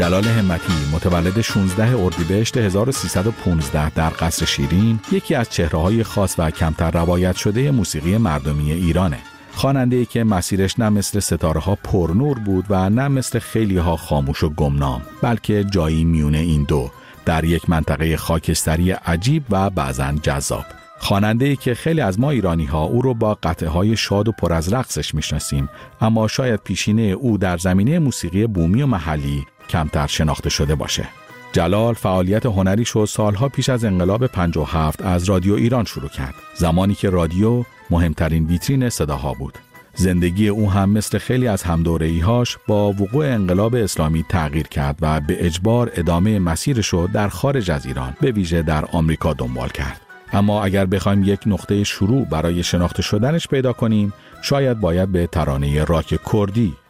جلال همتی متولد 16 اردیبهشت 1315 در قصر شیرین یکی از چهره‌های خاص و کمتر روایت شده موسیقی مردمی ایرانه. خواننده‌ای که مسیرش نه مثل ستاره‌ها پرنور بود و نه مثل خیلی‌ها خاموش و گمنام، بلکه جایی میونه این دو، در یک منطقه خاکستری عجیب و بعضاً جذاب. خواننده‌ای که خیلی از ما ایرانی‌ها او رو با قطعه‌های شاد و پر از رقصش میشناسیم، اما شاید پیشینه او در زمینه موسیقی بومی و محلی کمتر شناخته شده باشه. جلال فعالیت هنریش رو سالها پیش از انقلاب 57 از رادیو ایران شروع کرد، زمانی که رادیو مهمترین ویترین صداها بود. زندگی او هم مثل خیلی از همدوره‌ای‌هاش با وقوع انقلاب اسلامی تغییر کرد و به اجبار ادامه مسیرش رو در خارج از ایران، به ویژه در آمریکا دنبال کرد. اما اگر بخوایم یک نقطه شروع برای شناخته شدنش پیدا کنیم، شاید باید به ترانه راک کردی